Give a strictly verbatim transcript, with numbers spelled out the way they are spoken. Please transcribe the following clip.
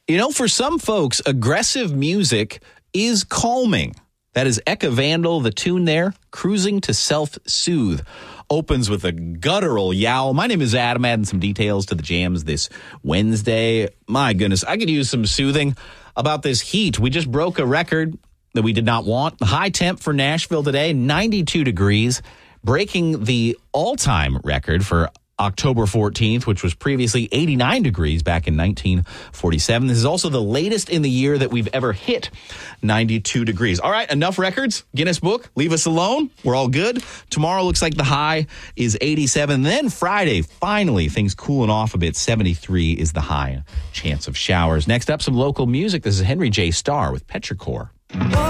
You know, for some folks, aggressive music is calming. That is Eka Vandal, the tune there, Cruising to Self-Soothe. Opens with a guttural yowl. My name is Adam, adding some details to the jams this Wednesday. My goodness, I could use some soothing about this heat. We just broke a record that we did not want. The high temp for Nashville today, ninety-two degrees, breaking the all-time record for October fourteenth, which was previously eighty-nine degrees back in nineteen forty-seven. This is also the latest in the year that we've ever hit ninety-two degrees. All right, enough records. Guinness Book, leave us alone. We're all good. Tomorrow looks like the high is eighty-seven. Then Friday, finally, things cooling off a bit. seventy-three is the high. Chance of showers. Next up, some local music. This is Henry J. Starr with Petrichor.